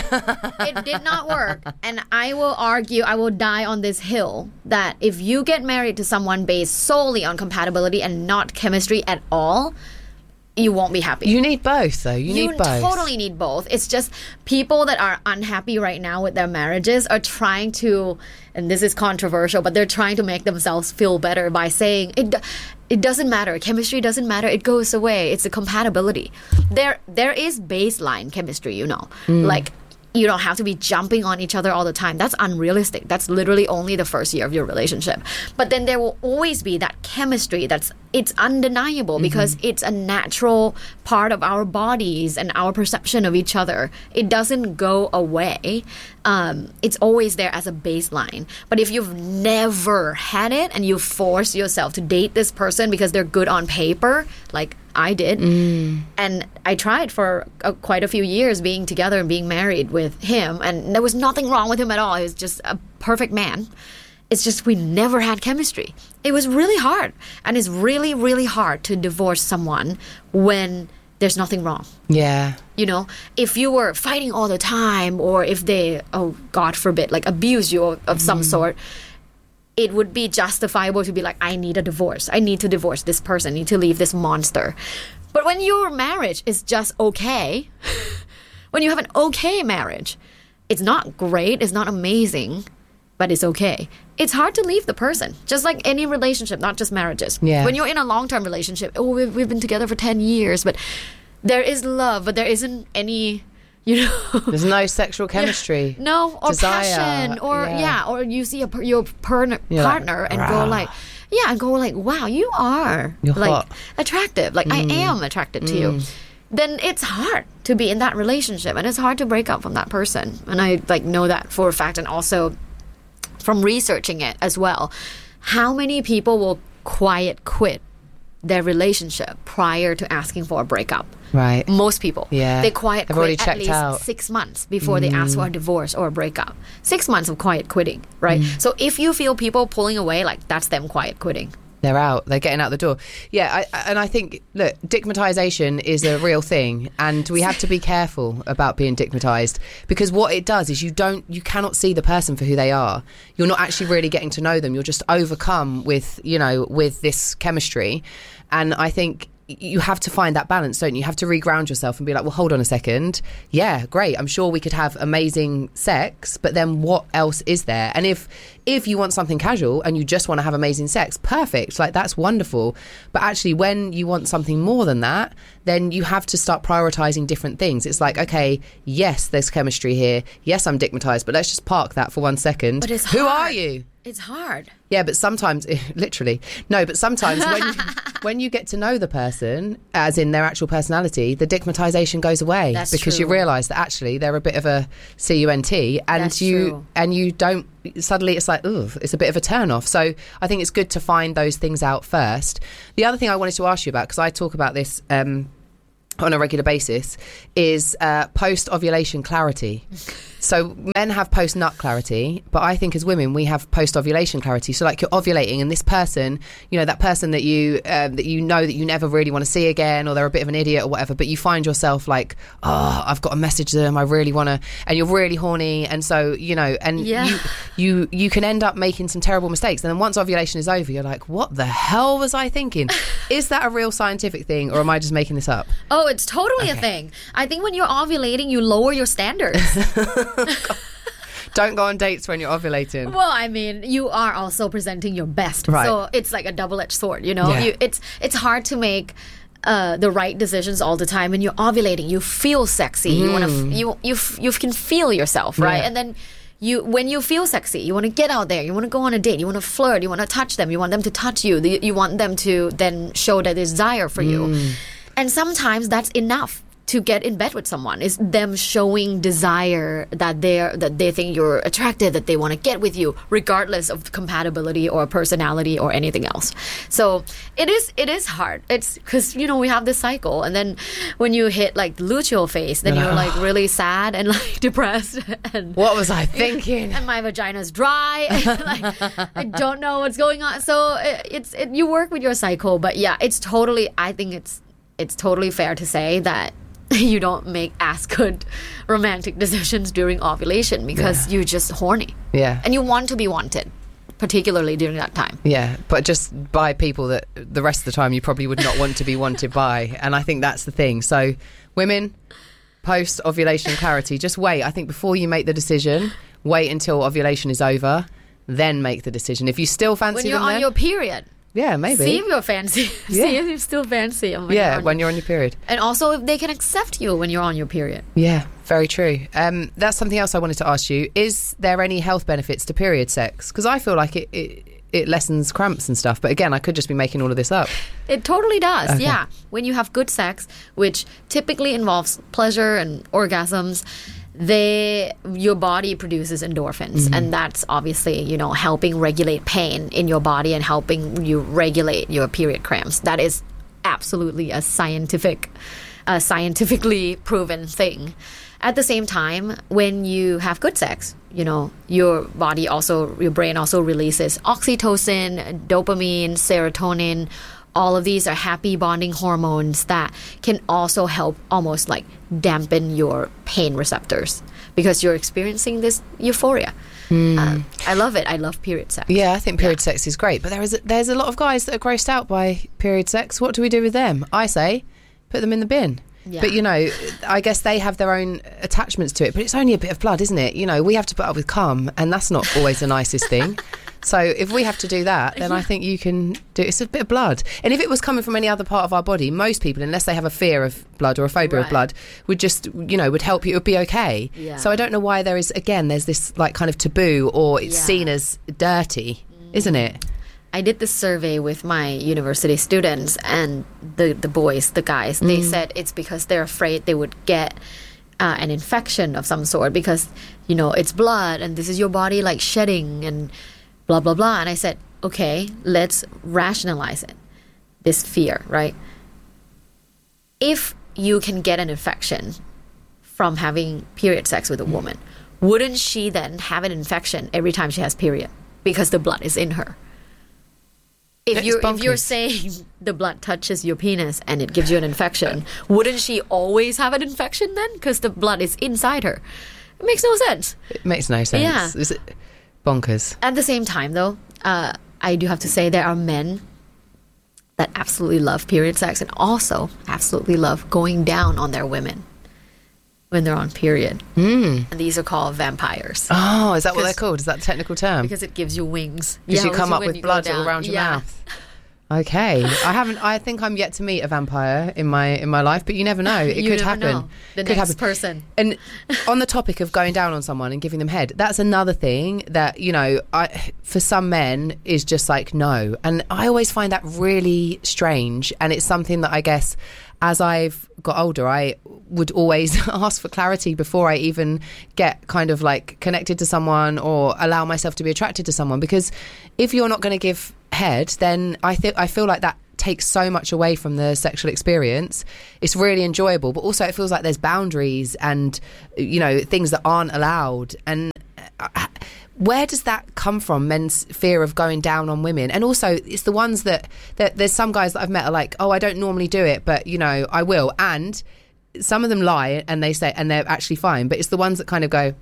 It did not work. And I will argue, I will die on this hill, that if you get married to someone based solely on compatibility and not chemistry at all, you won't be happy. You need both, though. You, You need both. totally need both. It's just people that are unhappy right now with their marriages are trying to, and this is controversial, but they're trying to make themselves feel better by saying it. do- It doesn't matter. Chemistry doesn't matter. It goes away. It's a compatibility. There, there is baseline chemistry. You know, Mm. like. You don't have to be jumping on each other all the time. That's unrealistic. That's literally only the first year of your relationship. But then there will always be that chemistry that's it's undeniable because it's a natural part of our bodies and our perception of each other. It doesn't go away. Um, it's always there as a baseline. But if you've never had it and you force yourself to date this person because they're good on paper, like I did, and I tried for uh, quite a few years being together and being married with him, and there was nothing wrong with him at all. He was just a perfect man. It's just we never had chemistry. It was really hard, and it's really, really hard to divorce someone when there's nothing wrong. Yeah. You know, if you were fighting all the time, or if they, oh God forbid, like abuse you of, of some sort, it would be justifiable to be like, I need a divorce. I need to divorce this person. I need to leave this monster. But when your marriage is just okay, when you have an okay marriage, it's not great, it's not amazing, but it's okay. It's hard to leave the person, just like any relationship, not just marriages. Yeah. When you're in a long-term relationship, oh, we've, we've been together for ten years, but there is love, but there isn't any... You know, there's no sexual chemistry. No, or desire, passion, or yeah. yeah. or you see a per, your per, You're partner like, and "Rah." go like, yeah, and go like, wow, you are You're like hot. attractive. Like I am attracted to you. Then it's hard to be in that relationship, and it's hard to break up from that person. And I like know that for a fact, and also from researching it as well. How many people will quiet quit their relationship prior to asking for a breakup? Right. Most people. Yeah. They quiet They've already quit at checked least out. six months before they ask for a divorce or a breakup. Six months of quiet quitting, right? Mm. So if you feel people pulling away, like that's them quiet quitting. They're out. They're getting out the door. Yeah, I, I- and I think, look, digmatization is a real thing, and we have to be careful about being digmatized, because what it does is you don't, you cannot see the person for who they are. You're not actually really getting to know them. You're just overcome with, you know, with this chemistry, and I think you have to find that balance, don't you? You have to reground yourself and be like, well, hold on a second. Yeah, great. I'm sure we could have amazing sex, but then what else is there? And if if you want something casual and you just want to have amazing sex, perfect. Like, that's wonderful. But actually, when you want something more than that, then you have to start prioritizing different things. It's like, okay, yes, there's chemistry here. Yes, I'm digmatized, but let's just park that for one second. But it's Who hard. are you? It's hard. Yeah, but sometimes, literally, no, but sometimes when when you get to know the person, as in their actual personality, the digmatization goes away. That's because true. you realise that actually they're a bit of a C U N T, and That's you true. and you don't suddenly it's like, ugh, it's a bit of a turn off. So I think it's good to find those things out first. The other thing I wanted to ask you about, because I talk about this um, on a regular basis, is uh, post ovulation clarity. So men have post-nut clarity, but I think as women we have post-ovulation clarity. So like you're ovulating, and this person, you know, that person that you um, that you know that you never really want to see again, or they're a bit of an idiot or whatever, but you find yourself like, oh, I've got to message them, I really want to, and you're really horny, and so, you know, and Yeah. you, you you can end up making some terrible mistakes. And then once ovulation is over, you're like, what the hell was I thinking? Is that a real scientific thing, or am I just making this up? Oh, it's totally a thing. I think when you're ovulating, you lower your standards. Don't go on dates when you're ovulating. Well, I mean, you are also presenting your best, Right. so it's like a double-edged sword. You know, Yeah. you, it's it's hard to make uh, the right decisions all the time. When you're ovulating, you feel sexy. You want to, Mm. you you f- you can feel yourself, right? Yeah. And then you, when you feel sexy, you want to get out there. You want to go on a date. You want to flirt. You want to touch them. You want them to touch you. You you want them to then show their desire for you. Mm. And sometimes that's enough to get in bed with someone, is them showing desire, that they're that they think you're attractive, that they want to get with you, regardless of compatibility or personality or anything else. So it is it is hard. It's because, you know, we have this cycle, and then when you hit like the luteal phase, then you're like really sad and like depressed. And What was I thinking? and my vagina's dry. Like, I don't know what's going on. So it, it's it, you work with your cycle, but yeah, it's totally. I think it's it's totally fair to say that you don't make as good romantic decisions during ovulation because you're just horny. Yeah. And you want to be wanted, particularly during that time. Yeah, but just by people that the rest of the time you probably would not want to be wanted by. And I think that's the thing. So women, post ovulation clarity, just wait. I think before you make the decision, wait until ovulation is over, then make the decision. If you still fancy When you're them on then, your period. yeah, maybe. See if you're fancy. Yeah. See if you're still fancy. When yeah, you're on when your- you're on your period. And also if they can accept you when you're on your period. Yeah, very true. Um, that's something else I wanted to ask you. Is there any health benefits to period sex? Because I feel like it, it, it lessens cramps and stuff. But again, I could just be making all of this up. It totally does, Okay. yeah. When you have good sex, which typically involves pleasure and orgasms, they your body produces endorphins, Mhm. and that's obviously, you know, helping regulate pain in your body and helping you regulate your period cramps. That is absolutely a scientific, a scientifically proven thing. At the same time, when you have good sex, you know, your body also, your brain also releases oxytocin, dopamine, serotonin. All of these are happy bonding hormones that can also help almost like dampen your pain receptors because you're experiencing this euphoria. Uh, I love it. I love period sex. Yeah, I think period sex is great. But there is a, there's a lot of guys that are grossed out by period sex. What do we do with them? I say, put them in the bin. Yeah. But, you know, I guess they have their own attachments to it. But it's only a bit of blood, isn't it? You know, we have to put up with cum, and that's not always the nicest thing. So if we have to do that, then I think you can do it's a bit of blood. And if it was coming from any other part of our body, most people, unless they have a fear of blood or a phobia Right. of blood, would just, you know, would help you. It would be okay. Yeah. So I don't know why there is, again, there's this like kind of taboo, or it's Yeah. seen as dirty, isn't it? I did this survey with my university students, and the, the boys, the guys, they Mm. said it's because they're afraid they would get uh, an infection of some sort because, you know, it's blood and this is your body like shedding and blah, blah, blah. And I said, okay, let's rationalize it, this fear, right? If you can get an infection from having period sex with a woman, wouldn't she then have an infection every time she has period because the blood is in her? If It's you're if you're bonkers. saying the blood touches your penis and it gives you an infection, wouldn't she always have an infection then? Because the blood is inside her. It makes no sense. It makes no sense. Yeah. Is it bonkers? At the same time, though, uh, I do have to say there are men that absolutely love period sex and also absolutely love going down on their women when they're on period. Mm. And these are called vampires. Oh, is that what they're Because- called? Is that the technical term? Because it gives you wings. Because Yeah, you come so up when with you go blood all down- around your yeah. mouth. Okay, I haven't. I think I'm yet to meet a vampire in my in my life, but you never know. It You could never happen. know. The could next happen. person. And on the topic of going down on someone and giving them head, that's another thing that, you know, I for some men is just like no, and I always find that really strange. And it's something that I guess as I've got older, I would always ask for clarity before I even get kind of like connected to someone or allow myself to be attracted to someone, because if you're not going to give head, then I think I feel like that takes so much away from the sexual experience. It's really enjoyable, but also it feels like there's boundaries and, you know, things that aren't allowed. And uh, where does that come from, men's fear of going down on women? And also it's the ones that, that there's some guys that I've met are like, oh, I don't normally do it, but you know, I will. And some of them lie and they say, and they're actually fine, but it's the ones that kind of go,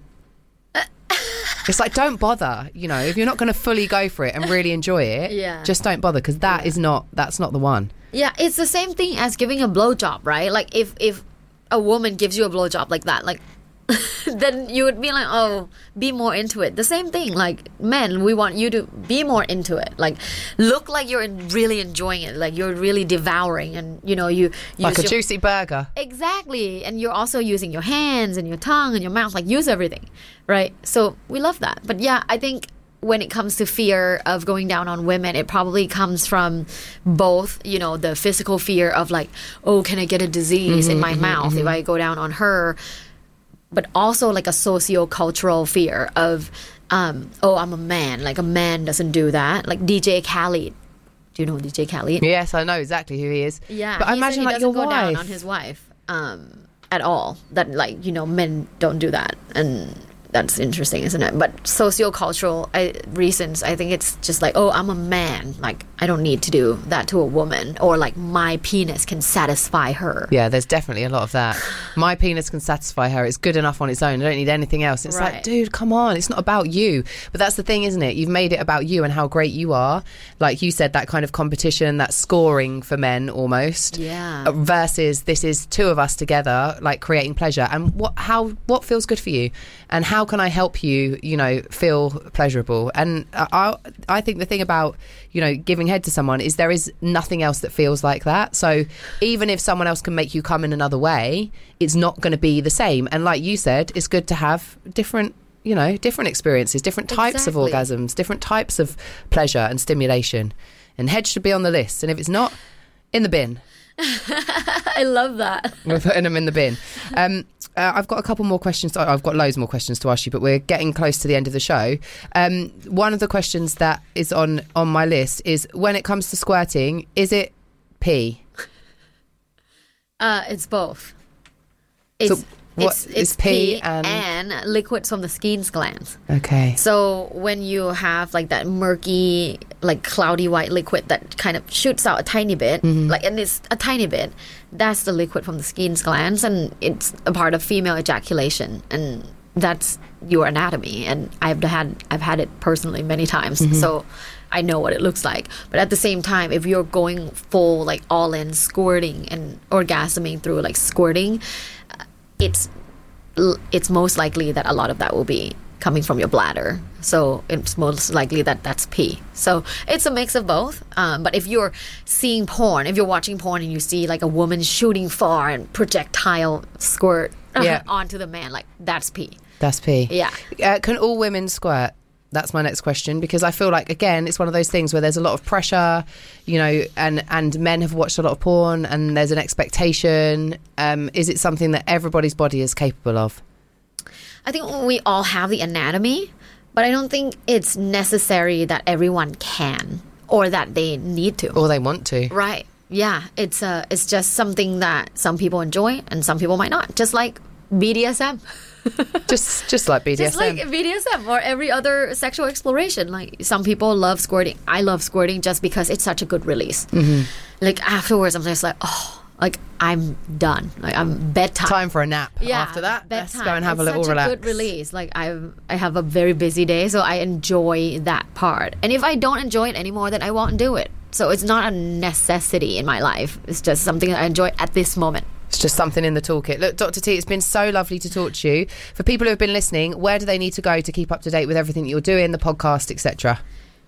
it's like, don't bother, you know, if you're not going to fully go for it and really enjoy it, Yeah. just don't bother, because that Yeah. is not, that's not the one. Yeah, it's the same thing as giving a blowjob, right? Like if if a woman gives you a blowjob like that, like then you would be like, oh, be more into it. The same thing, like men, we want you to be more into it. Like look like you're in, really enjoying it, like you're really devouring, and you know you use Like a your, juicy burger. exactly, and you're also using your hands and your tongue and your mouth, like use everything, right? So we love that. But yeah, I think when it comes to fear of going down on women, it probably comes from both, you know, the physical fear of like, oh, can I get a disease Mm-hmm, in my mouth if I go down on her? But also like a socio-cultural fear of, um, oh, I'm a man. Like a man doesn't do that. Like D J Khaled. Do you know D J Khaled? Yes, I know exactly who he is. Yeah, but I he said imagine he like doesn't your go down wife. on his wife um, at all. That like, you know, men don't do that, and that's interesting, isn't it? But sociocultural I, reasons, I think it's just like, oh, I'm a man, like I don't need to do that to a woman, or like my penis can satisfy her. Yeah, there's definitely a lot of that. My penis can satisfy her. It's good enough on its own. I don't need anything else. It's Right. like, dude, come on. It's not about you. But that's the thing, isn't it? You've made it about you and how great you are. Like you said, that kind of competition, that scoring for men almost. Yeah. Uh, Versus this is two of us together, like creating pleasure. And what how what feels good for you? And how can I help you, you know, feel pleasurable? And I I think the thing about, you know, giving head to someone is there is nothing else that feels like that. So even if someone else can make you come in another way, it's not going to be the same. And like you said, it's good to have different, you know, different experiences, different types Exactly. of orgasms, different types of pleasure and stimulation. And head should be on the list. And if it's not, in the bin. I love that. We're putting them in the bin. Um, uh, I've got a couple more questions. To, I've got loads more questions to ask you, but we're getting close to the end of the show. Um, one of the questions that is on, on my list is, when it comes to squirting, is it pee? Uh, it's both. It's So what it's, is it's pee pee and- and liquids from the skin glands. Okay. So when you have like that murky, like cloudy white liquid that kind of shoots out a tiny bit, Mm-hmm. like and it's a tiny bit, that's the liquid from the skin glands, and it's a part of female ejaculation, and that's your anatomy. And I've had I've had it personally many times, Mm-hmm. so I know what it looks like. But at the same time, if you're going full like all in squirting and orgasming through like squirting, it's it's most likely that a lot of that will be coming from your bladder. So it's most likely that that's pee. So it's a mix of both. Um, but if you're seeing porn, if you're watching porn and you see like a woman shooting far and projectile squirt Yeah. onto the man, like that's pee. That's pee. Yeah. Uh, can all women squirt? That's my next question, because I feel like, again, it's one of those things where there's a lot of pressure, you know, and, and men have watched a lot of porn and there's an expectation. Um, is it something that everybody's body is capable of? I think we all have the anatomy, but I don't think it's necessary that everyone can or that they need to. Or they want to. Right. Yeah. It's uh, it's just something that some people enjoy and some people might not. Just like B D S M. just just like B D S M. Just like B D S M or every other sexual exploration. Like some people love squirting. I love squirting just because it's such a good release. Mm-hmm. Like afterwards, I'm just like, oh, like I'm done. Like I'm bedtime. Time for a nap. Yeah, After that, bedtime. let's go and have it's a little such relax. a good release. Like I, I have a very busy day, so I enjoy that part. And if I don't enjoy it anymore, then I won't do it. So it's not a necessity in my life. It's just something that I enjoy at this moment. It's just something in the toolkit. Look, Doctor T, it's been so lovely to talk to you. For people who have been listening, where do they need to go to keep up to date with everything that you're doing, the podcast, et cetera?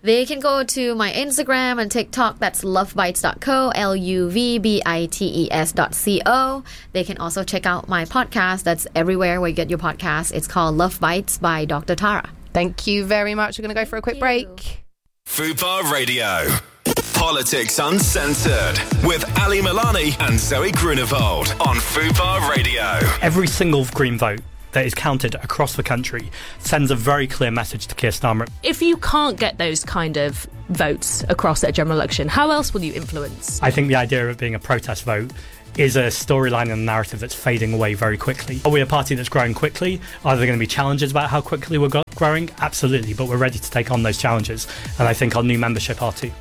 They can go to my Instagram and TikTok. That's lovebites dot co, L U V B I T E S dot C O. They can also check out my podcast. That's everywhere where you get your podcast. It's called Love Bites by Doctor Tara. Thank you very much. We're going to go for a quick break. Fubar Radio. Politics Uncensored with Ali Milani and Zoe Grunewald on Fubar Radio. Every single Green vote that is counted across the country sends a very clear message to Keir Starmer. If you can't get those kind of votes across at a general election, how else will you influence? I think the idea of it being a protest vote is a storyline and a narrative that's fading away very quickly. Are we a party that's growing quickly? Are there going to be challenges about how quickly we're go- growing? Absolutely, but we're ready to take on those challenges, and I think our new membership are too.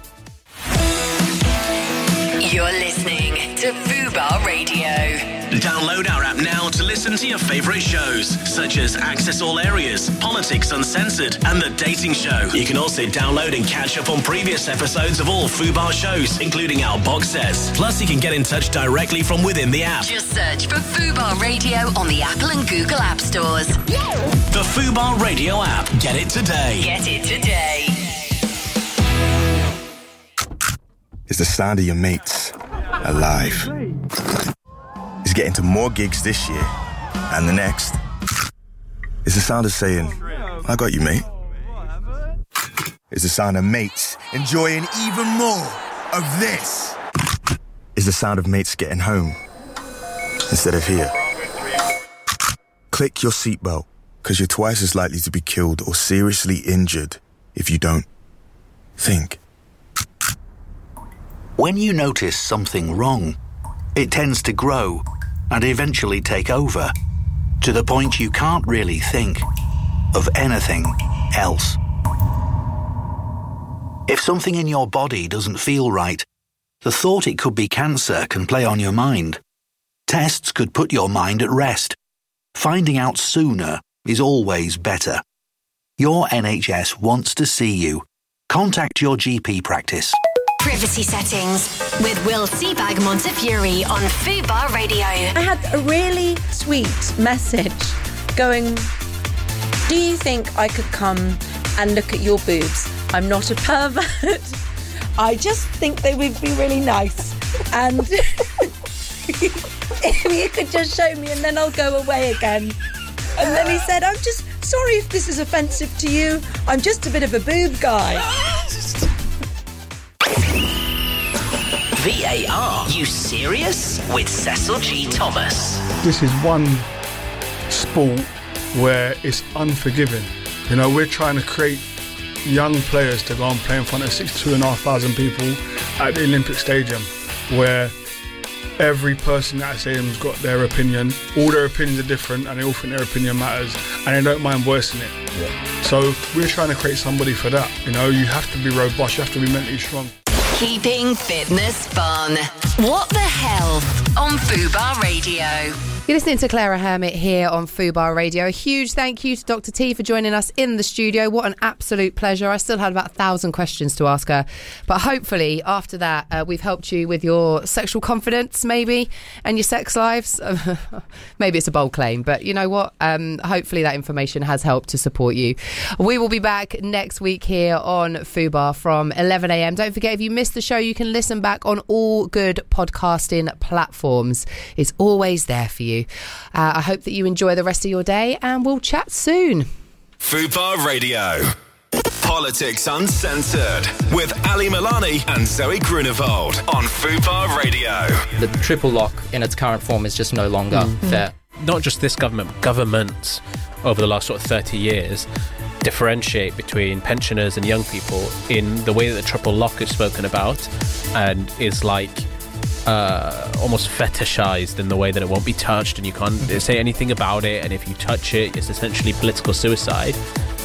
You're listening to Fubar Radio. Download our app now to listen to your favourite shows, such as Access All Areas, Politics Uncensored, and The Dating Show. You can also download and catch up on previous episodes of all Fubar shows, including our box sets. Plus, you can get in touch directly from within the app. Just search for Fubar Radio on the Apple and Google App Stores. The Fubar Radio app. Get it today. Get it today. It's the sound of your mates alive. It's getting to more gigs this year and the next. It's the sound of saying, I got you, mate. It's the sound of mates enjoying even more of this. It's the sound of mates getting home instead of here. Click your seatbelt, because you're twice as likely to be killed or seriously injured if you don't. Think. When you notice something wrong, it tends to grow and eventually take over, to the point you can't really think of anything else. If something in your body doesn't feel right, the thought it could be cancer can play on your mind. Tests could put your mind at rest. Finding out sooner is always better. Your N H S wants to see you. Contact your G P practice. Privacy settings with Will Seabag Montefiore on Fubar Radio. I had a really sweet message going, do you think I could come and look at your boobs? I'm not a pervert. I just think they would be really nice. And if you could just show me and then I'll go away again. And then he said, I'm just sorry if this is offensive to you. I'm just a bit of a boob guy. V A R, you serious? With Cecil G. Thomas. This is one sport where it's unforgiving. You know, we're trying to create young players to go and play in front of sixty-two and a half thousand people at the Olympic Stadium, where every person at that stadium's got their opinion. All their opinions are different and they all think their opinion matters and they don't mind voicing it. Yeah. So we're trying to create somebody for that. You know, you have to be robust, you have to be mentally strong. Keeping fitness fun. What the hell on Fubar Radio. You're listening to Clara Hermit here on Fubar Radio. A huge thank you to Doctor T for joining us in the studio. What an absolute pleasure. I still had about a thousand questions to ask her. But hopefully, after that, uh, we've helped you with your sexual confidence, maybe, and your sex lives. Maybe it's a bold claim, but you know what? Um, hopefully that information has helped to support you. We will be back next week here on Fubar from eleven a.m. Don't forget, if you missed the show, you can listen back on all good podcasting platforms. It's always there for you. Uh, I hope that you enjoy the rest of your day and we'll chat soon. Fubar Radio. Politics Uncensored with Ali Milani and Zoe Grunewald on Fubar Radio. The triple lock in its current form is just no longer mm. fair. Not just this government, governments over the last sort of thirty years differentiate between pensioners and young people in the way that the triple lock is spoken about and is like uh, almost fetishized in the way that it won't be touched and you can't say anything about it, and if you touch it, it's essentially political suicide.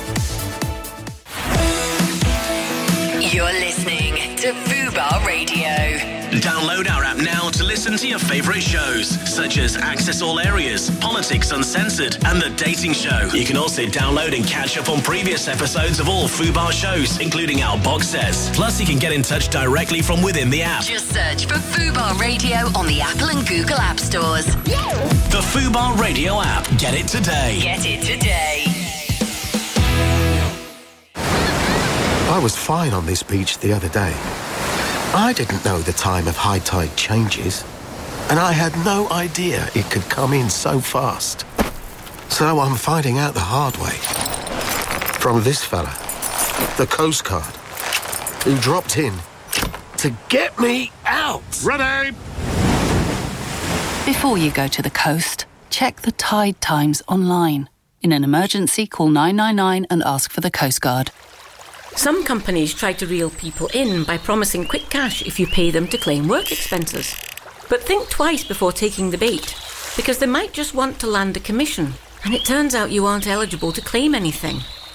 You're listening to Fubar Radio. Download our app now to listen to your favourite shows, such as Access All Areas, Politics Uncensored, and The Dating Show. You can also download and catch up on previous episodes of all Fubar shows, including our box sets. Plus, you can get in touch directly from within the app. Just search for Fubar Radio on the Apple and Google App Stores. The Fubar Radio app. Get it today. Get it today. I was fine on this beach the other day. I didn't know the time of high tide changes, and I had no idea it could come in so fast. So I'm finding out the hard way. From this fella, the Coast Guard, who dropped in to get me out. Ready! Before you go to the coast, check the tide times online. In an emergency, call nine nine nine and ask for the Coast Guard. Some companies try to reel people in by promising quick cash if you pay them to claim work expenses. But think twice before taking the bait, because they might just want to land a commission, and it turns out you aren't eligible to claim anything.